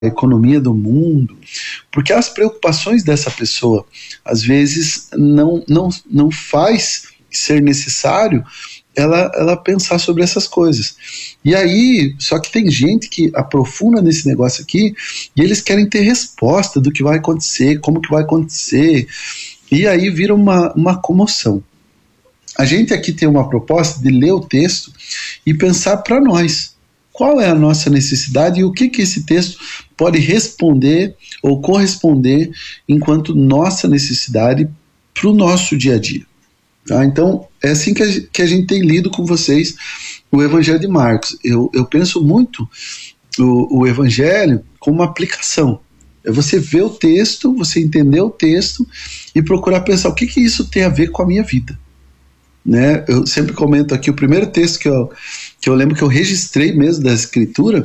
a economia do mundo, porque as preocupações dessa pessoa às vezes não faz ser necessário ela pensar sobre essas coisas. E aí, só que tem gente que aprofunda nesse negócio aqui e eles querem ter resposta do que vai acontecer, como que vai acontecer, e aí vira uma comoção. A gente aqui tem uma proposta de ler o texto e pensar para nós qual é a nossa necessidade e o que esse texto pode responder ou corresponder enquanto nossa necessidade para o nosso dia a dia. Tá? Então, é assim que a gente tem lido com vocês o Evangelho de Marcos. Eu penso muito o Evangelho como uma aplicação. É você ver o texto, você entender o texto e procurar pensar o que isso tem a ver com a minha vida. Né? Eu sempre comento aqui, o primeiro texto que eu lembro que eu registrei mesmo da Escritura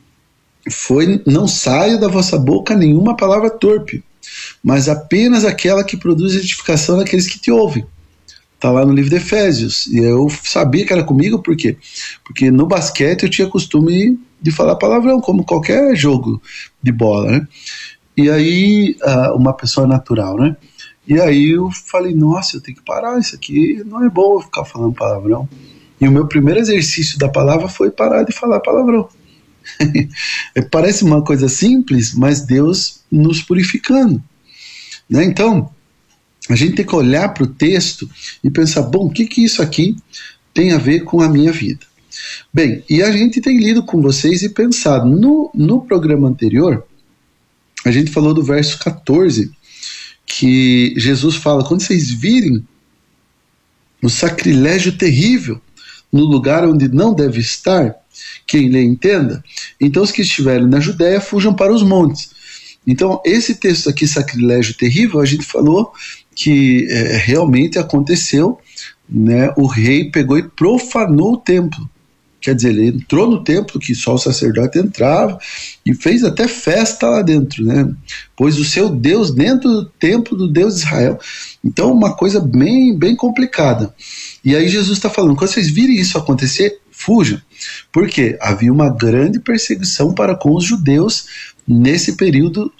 foi: não saia da vossa boca nenhuma palavra torpe, mas apenas aquela que produz edificação naqueles que te ouvem. Está lá no livro de Efésios. E eu sabia que era comigo, por quê? Porque no basquete eu tinha costume de falar palavrão, como qualquer jogo de bola, né? E aí, uma pessoa natural, né? E aí eu falei, nossa, eu tenho que parar, isso aqui não é bom eu ficar falando palavrão. E o meu primeiro exercício da palavra foi parar de falar palavrão. Parece uma coisa simples, mas Deus nos purificando, né? Então, a gente tem que olhar para o texto e pensar, bom, o que isso aqui tem a ver com a minha vida? Bem, e a gente tem lido com vocês e pensado. No programa anterior, a gente falou do verso 14, que Jesus fala: quando vocês virem o sacrilégio terrível no lugar onde não deve estar, quem lhe entenda, então os que estiverem na Judéia fujam para os montes. Então, esse texto aqui, sacrilégio terrível, a gente falou que realmente aconteceu, né? O rei pegou e profanou o templo. Quer dizer, ele entrou no templo, que só o sacerdote entrava, e fez até festa lá dentro, né? Pôs o seu Deus dentro do templo do Deus de Israel. Então, uma coisa bem, bem complicada. E aí Jesus está falando, quando vocês virem isso acontecer, fujam. Por quê? Havia uma grande perseguição para com os judeus nesse período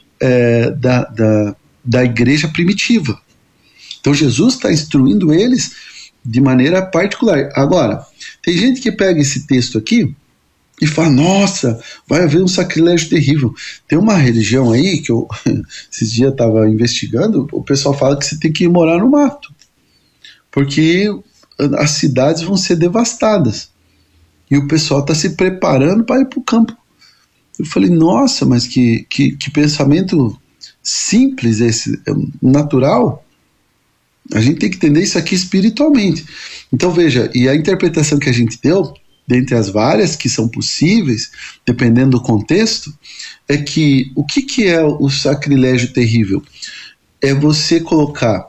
da igreja primitiva. Então Jesus está instruindo eles de maneira particular. Agora, tem gente que pega esse texto aqui e fala, nossa, vai haver um sacrilégio terrível. Tem uma religião aí que eu esses dias estava investigando, o pessoal fala que você tem que ir morar no mato, porque as cidades vão ser devastadas. E o pessoal está se preparando para ir para o campo. Eu falei, nossa, mas que pensamento simples esse, natural. A gente tem que entender isso aqui espiritualmente. Então veja, e a interpretação que a gente deu, dentre as várias que são possíveis, dependendo do contexto, é que o que é o sacrilégio terrível? É você colocar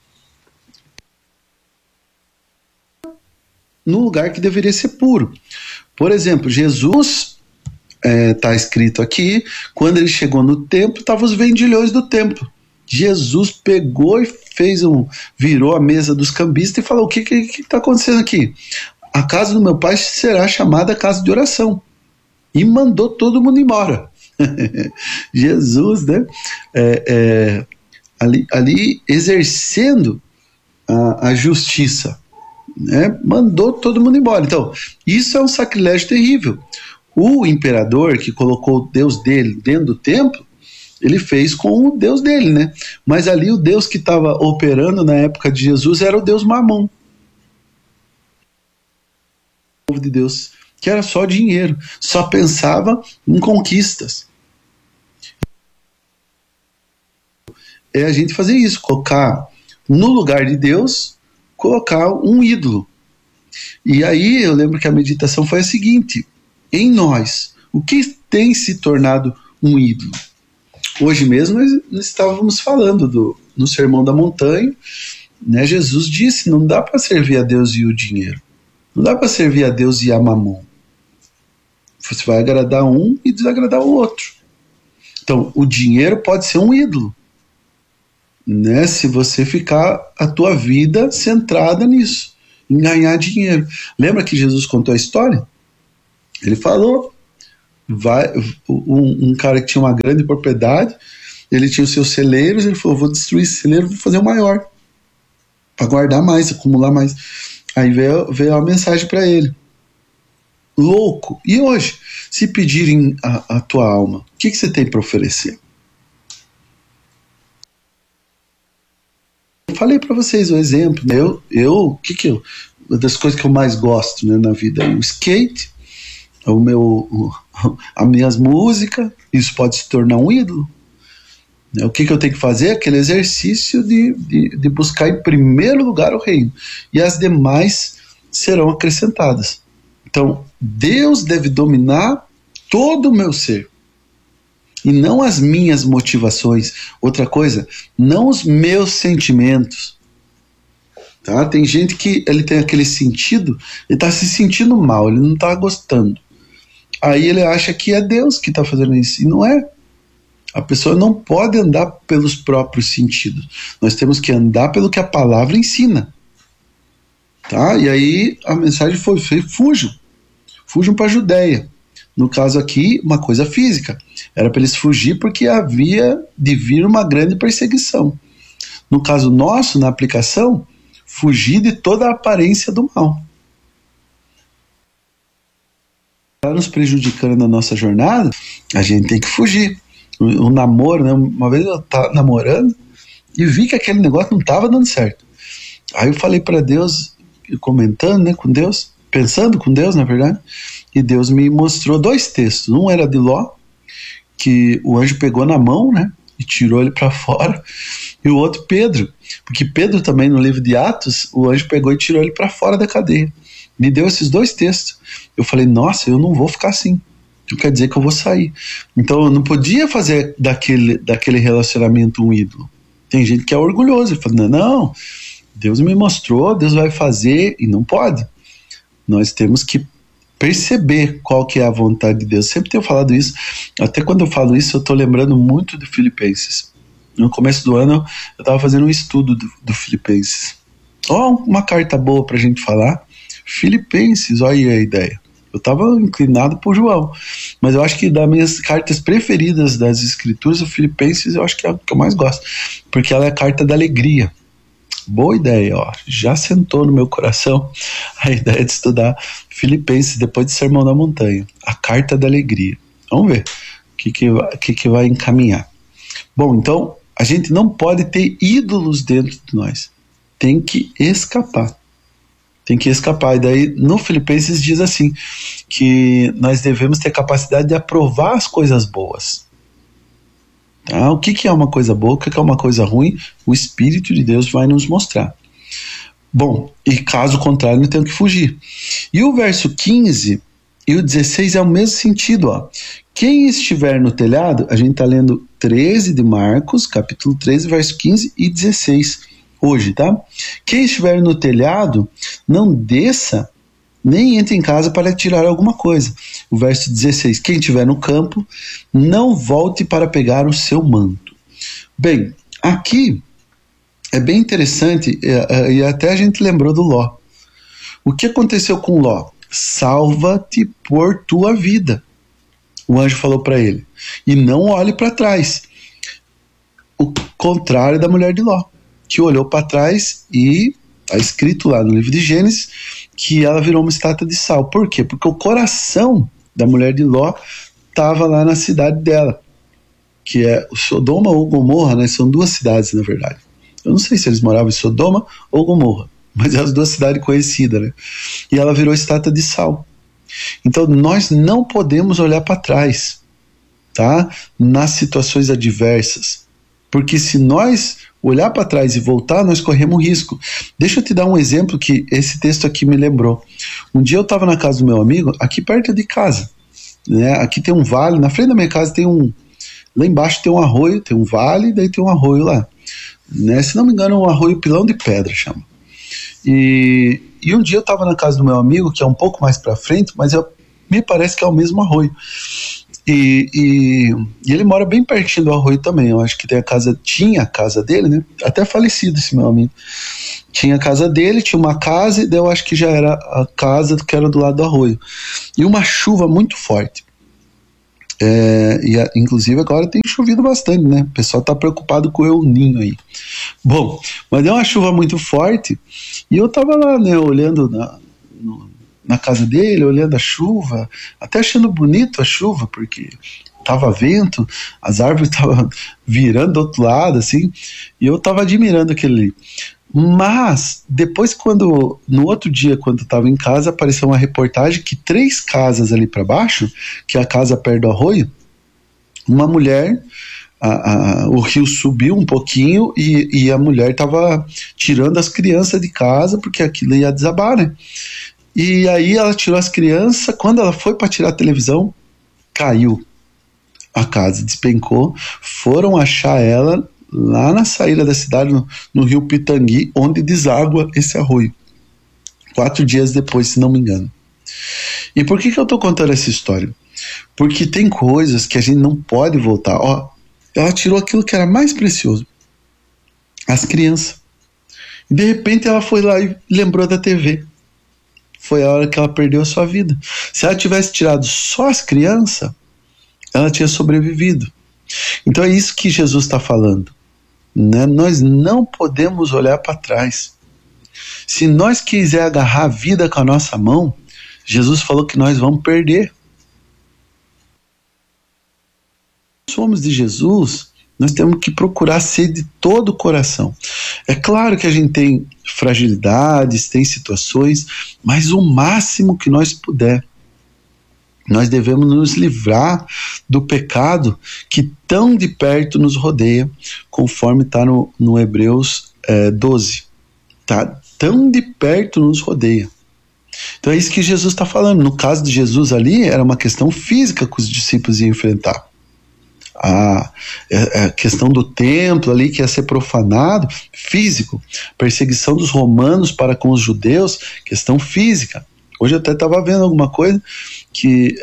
no lugar que deveria ser puro. Por exemplo, Jesus, está escrito aqui, quando ele chegou no templo, estavam os vendilhões do templo. Jesus pegou e virou a mesa dos cambistas e falou, o que está acontecendo aqui? A casa do meu pai será chamada casa de oração. E mandou todo mundo embora. Jesus, né? Ali exercendo a justiça, né? Mandou todo mundo embora. Então, isso é um sacrilégio terrível. O imperador que colocou o Deus dele dentro do templo, ele fez com o Deus dele, né? Mas ali o Deus que estava operando na época de Jesus era o Deus Mamon. O povo de Deus, que era só dinheiro, só pensava em conquistas. É a gente fazer isso, colocar no lugar de Deus, colocar um ídolo. E aí eu lembro que a meditação foi a seguinte: em nós, o que tem se tornado um ídolo? Hoje mesmo nós estávamos falando no Sermão da Montanha, né? Jesus disse, não dá para servir a Deus e o dinheiro. Não dá para servir a Deus e a Mamon. Você vai agradar um e desagradar o outro. Então, o dinheiro pode ser um ídolo, né? Se você ficar a tua vida centrada nisso, em ganhar dinheiro. Lembra que Jesus contou a história? Ele falou, vai, um cara que tinha uma grande propriedade, ele tinha os seus celeiros, ele falou, vou destruir esse celeiro, vou fazer um maior, para guardar mais, acumular mais. Aí veio a mensagem para ele. Louco. E hoje, se pedirem a tua alma, o que você tem para oferecer? Eu falei para vocês o exemplo. Uma das coisas que eu mais gosto, né, na vida é o skate, as minhas músicas. Isso pode se tornar um ídolo. O que eu tenho que fazer? Aquele exercício de buscar em primeiro lugar o reino, e as demais serão acrescentadas. Então, Deus deve dominar todo o meu ser, e não as minhas motivações. Outra coisa, não os meus sentimentos. Tá? Tem gente que ele tem aquele sentido, ele está se sentindo mal, ele não está gostando. Aí ele acha que é Deus que está fazendo isso, e não é. A pessoa não pode andar pelos próprios sentidos. Nós temos que andar pelo que a palavra ensina. Tá? E aí a mensagem foi: fujam para a Judéia. No caso aqui, uma coisa física. Era para eles fugir porque havia de vir uma grande perseguição. No caso nosso, na aplicação, fugir de toda a aparência do mal. Está nos prejudicando na nossa jornada, a gente tem que fugir. O namoro, né? Uma vez eu estava namorando e vi que aquele negócio não estava dando certo. Aí eu falei para Deus, comentando, né, com Deus, pensando com Deus, na verdade, e Deus me mostrou 2 textos. Um era de Ló, que o anjo pegou na mão, né, e tirou ele para fora, e o outro Pedro, porque Pedro também, no livro de Atos, o anjo pegou e tirou ele para fora da cadeia. Me deu esses 2 textos. Eu falei, nossa, eu não vou ficar assim. Não quer dizer que eu vou sair. Então eu não podia fazer daquele relacionamento um ídolo. Tem gente que é orgulhoso, ele fala, não, Deus me mostrou, Deus vai fazer, e não pode. Nós temos que perceber qual que é a vontade de Deus. Sempre tenho falado isso, até quando eu falo isso eu estou lembrando muito de Filipenses. No começo do ano eu estava fazendo um estudo do Filipenses. Uma carta boa para a gente falar. Filipenses, olha aí a ideia. Eu estava inclinado por João, mas eu acho que das minhas cartas preferidas das escrituras, o Filipenses eu acho que é a que eu mais gosto, porque ela é a carta da alegria. Boa ideia, ó. Já sentou no meu coração a ideia de estudar Filipenses depois de Sermão da Montanha, a carta da alegria. Vamos ver o que vai encaminhar. Bom, então a gente não pode ter ídolos dentro de nós, tem que escapar. Tem que escapar. E daí no Filipenses diz assim, que nós devemos ter capacidade de aprovar as coisas boas. Tá? O que é uma coisa boa, o que é uma coisa ruim, o Espírito de Deus vai nos mostrar. Bom, e caso contrário, nós temos que fugir. E o verso 15 e o 16 é o mesmo sentido. Ó. Quem estiver no telhado, a gente está lendo 13 de Marcos, capítulo 13, verso 15 e 16. Hoje, tá? Quem estiver no telhado, não desça, nem entre em casa para tirar alguma coisa. O verso 16, quem estiver no campo, não volte para pegar o seu manto. Bem, aqui é bem interessante, e até a gente lembrou do Ló. O que aconteceu com Ló? Salva-te por tua vida. O anjo falou para ele. E não olhe para trás. O contrário da mulher de Ló, que olhou para trás e está escrito lá no livro de Gênesis que ela virou uma estátua de sal. Por quê? Porque o coração da mulher de Ló estava lá na cidade dela, que é o Sodoma ou Gomorra, né? São 2 cidades, na verdade. Eu não sei se eles moravam em Sodoma ou Gomorra, mas é as 2 cidades conhecidas, né? E ela virou estátua de sal. Então nós não podemos olhar para trás, tá? Nas situações adversas, porque se nós olhar para trás e voltar, nós corremos risco. Deixa eu te dar um exemplo que esse texto aqui me lembrou. Um dia eu estava na casa do meu amigo, aqui perto de casa, né? Aqui tem um vale, na frente da minha casa tem lá embaixo tem um arroio, tem um vale, daí tem um arroio lá, né? Se não me engano é um arroio Pilão de Pedra, chama. E um dia eu estava na casa do meu amigo, que é um pouco mais para frente, mas me parece que é o mesmo arroio. E ele mora bem pertinho do arroio também. Eu acho que tinha a casa dele, né? Até falecido esse meu amigo. Tinha a casa dele, tinha uma casa, e daí eu acho que já era a casa que era do lado do arroio. E uma chuva muito forte. Inclusive agora tem chovido bastante, né? O pessoal tá preocupado com o El Ninho aí. Bom, mas deu uma chuva muito forte e eu tava lá, né, olhando na casa dele, olhando a chuva, até achando bonito a chuva, porque tava vento, as árvores estavam virando do outro lado, assim, e eu tava admirando aquele ali. Mas, depois, no outro dia, quando eu tava em casa, apareceu uma reportagem que 3 casas ali para baixo, que é a casa perto do arroio, uma mulher, o rio subiu um pouquinho e a mulher estava tirando as crianças de casa, porque aquilo ia desabar, né? E aí ela tirou as crianças, quando ela foi para tirar a televisão, caiu a casa, despencou, foram achar ela lá na saída da cidade, no rio Pitangui, onde deságua esse arroio. 4 dias depois, se não me engano. E por que eu tô contando essa história? Porque tem coisas que a gente não pode voltar. Ó, ela tirou aquilo que era mais precioso, as crianças. E de repente ela foi lá e lembrou da TV. Foi a hora que ela perdeu a sua vida. Se ela tivesse tirado só as crianças, ela tinha sobrevivido. Então é isso que Jesus está falando, né? Nós não podemos olhar para trás. Se nós quiser agarrar a vida com a nossa mão, Jesus falou que nós vamos perder. Somos de Jesus, nós temos que procurar ser de todo o coração. É claro que a gente tem fragilidades, tem situações, mas o máximo que nós puder. Nós devemos nos livrar do pecado que tão de perto nos rodeia, conforme está no Hebreus 12. Tá? Tão de perto nos rodeia. Então é isso que Jesus está falando. No caso de Jesus ali, era uma questão física que os discípulos iam enfrentar. A questão do templo ali que ia ser profanado, físico. Perseguição dos romanos para com os judeus, questão física. Hoje eu até estava vendo alguma coisa que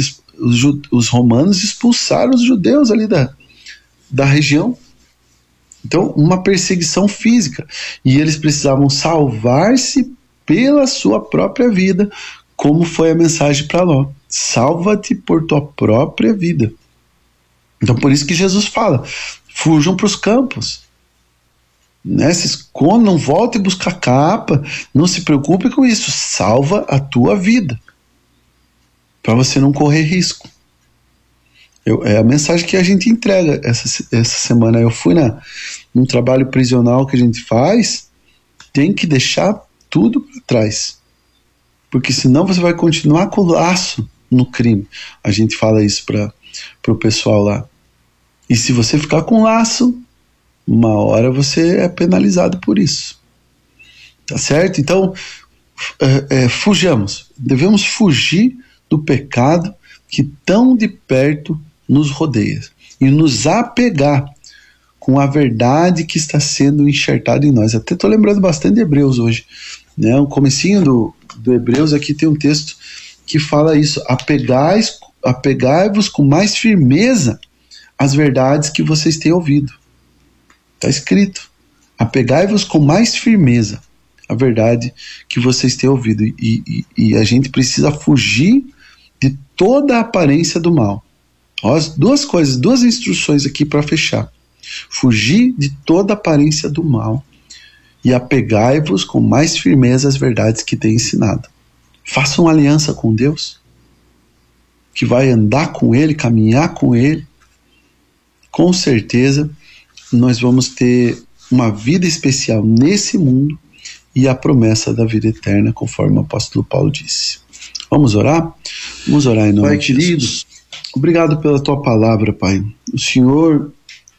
os romanos expulsaram os judeus ali da região. Então, uma perseguição física. E eles precisavam salvar-se pela sua própria vida, como foi a mensagem para Ló. Salva-te por tua própria vida. Então, por isso que Jesus fala, fujam para os campos. Né? Se escondam, não volte buscar capa, não se preocupe com isso, salva a tua vida, para você não correr risco. É a mensagem que a gente entrega essa semana. Eu fui num trabalho prisional que a gente faz, tem que deixar tudo para trás, porque senão você vai continuar com o laço no crime. A gente fala isso para o pessoal lá. E se você ficar com laço, uma hora você é penalizado por isso. Tá certo? Então, fujamos. Devemos fugir do pecado que tão de perto nos rodeia. E nos apegar com a verdade que está sendo enxertada em nós. Até estou lembrando bastante de Hebreus hoje. Né? O comecinho do Hebreus aqui tem um texto que fala isso. Apegai-vos com mais firmeza às verdades que vocês têm ouvido. Está escrito, apegai-vos com mais firmeza à verdade que vocês têm ouvido. E a gente precisa fugir de toda a aparência do mal. Ó, duas instruções aqui para fechar. Fugir de toda a aparência do mal e apegai-vos com mais firmeza às verdades que tem ensinado. Faça uma aliança com Deus, que vai andar com Ele, caminhar com Ele. Com certeza nós vamos ter uma vida especial nesse mundo e a promessa da vida eterna, conforme o apóstolo Paulo disse. Vamos orar? Vamos orar em nome Pai de Jesus. querido, Obrigado pela tua palavra, Pai. O Senhor,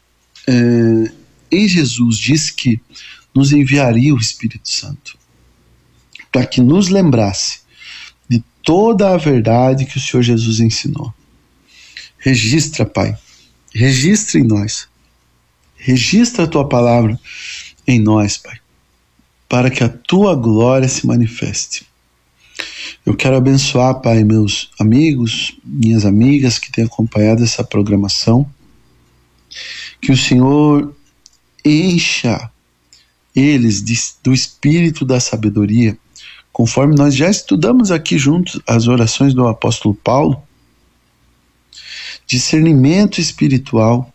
em Jesus, disse que nos enviaria o Espírito Santo para que nos lembrasse de toda a verdade que o Senhor Jesus ensinou. Registra, Pai. Registra em nós. Registra a tua palavra em nós, Pai, para que a tua glória se manifeste. Eu quero abençoar, Pai, meus amigos, minhas amigas que têm acompanhado essa programação. Que o Senhor encha eles do espírito da sabedoria, conforme nós já estudamos aqui juntos as orações do apóstolo Paulo. discernimento espiritual.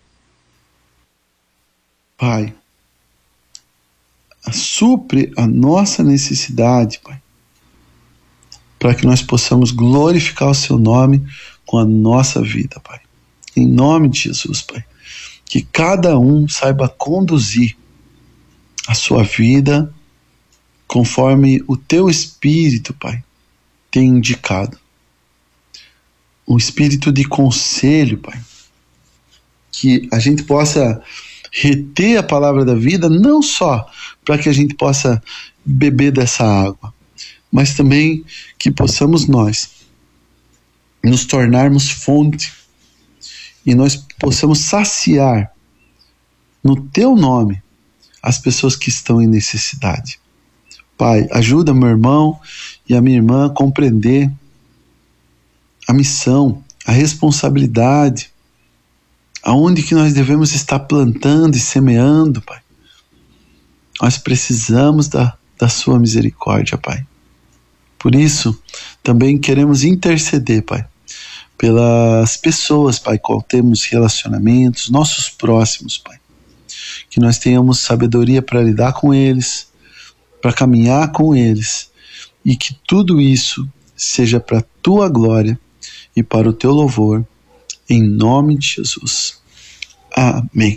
Pai, supre a nossa necessidade, Pai, para que nós possamos glorificar o Seu nome com a nossa vida, Pai. Em nome de Jesus, Pai. Que cada um saiba conduzir a sua vida conforme o Teu Espírito, Pai, tem indicado. Um espírito de conselho, Pai. Que a gente possa reter a palavra da vida, não só para que a gente possa beber dessa água, mas também que possamos nós nos tornarmos fonte e nós possamos saciar no Teu nome as pessoas que estão em necessidade. Pai, ajuda meu irmão e a minha irmã a compreender a missão, a responsabilidade, aonde que nós devemos estar plantando e semeando, Pai. Nós precisamos da Sua misericórdia, Pai. Por isso, também queremos interceder, Pai, pelas pessoas, Pai, qual temos relacionamentos, nossos próximos, Pai. Que nós tenhamos sabedoria para lidar com eles, para caminhar com eles, e que tudo isso seja para a Tua glória e para o Teu louvor, em nome de Jesus. Amém.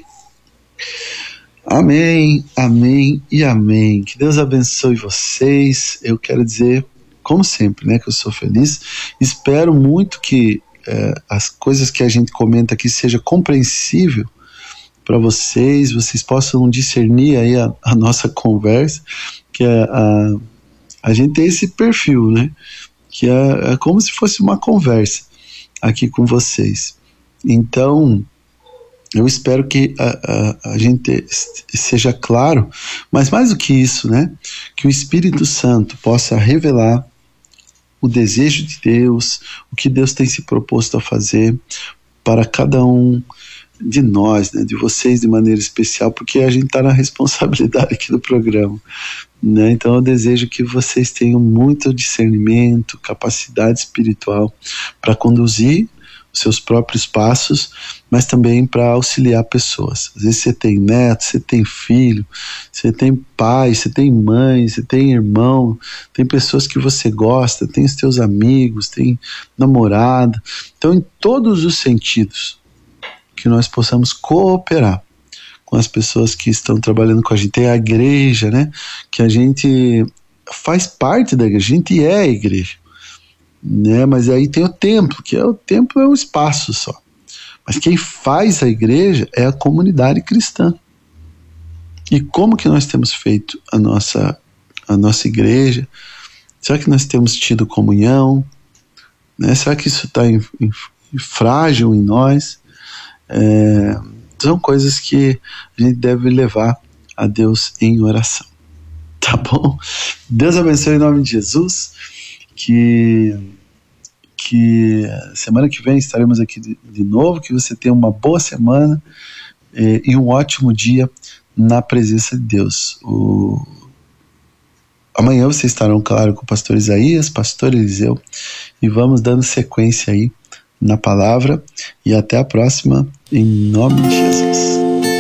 Amém, amém e amém. Que Deus abençoe vocês. Eu quero dizer, como sempre, né, que eu sou feliz. Espero muito que as coisas que a gente comenta aqui seja compreensível para vocês possam discernir aí a nossa conversa, que a gente tem esse perfil, né, que é como se fosse uma conversa aqui com vocês. Então, eu espero que a gente seja claro, mas mais do que isso, né, que o Espírito Santo possa revelar o desejo de Deus, o que Deus tem se proposto a fazer para cada um de nós, né, de vocês de maneira especial, porque a gente está na responsabilidade aqui do programa, né? Então eu desejo que vocês tenham muito discernimento, capacidade espiritual para conduzir os seus próprios passos, mas também para auxiliar pessoas. Às vezes você tem neto, você tem filho, você tem pai, você tem mãe, você tem irmão, tem pessoas que você gosta, tem os teus amigos, tem namorada. Então, em todos os sentidos, que nós possamos cooperar com as pessoas que estão trabalhando com a gente. Tem a igreja, né? Que a gente faz parte da igreja, a gente é a igreja, né? Mas aí tem o templo, que o templo é um espaço só. Mas quem faz a igreja é a comunidade cristã. E como que nós temos feito a nossa igreja? Será que nós temos tido comunhão? Né? Será que isso está frágil em nós? São coisas que a gente deve levar a Deus em oração. Tá bom? Deus abençoe em nome de Jesus. Que semana que vem estaremos aqui de novo. Que você tenha uma boa semana e um ótimo dia na presença de Deus. Amanhã vocês estarão, claro, com o pastor Isaías, pastor Eliseu, e vamos dando sequência aí na palavra, e até a próxima, em nome de Jesus.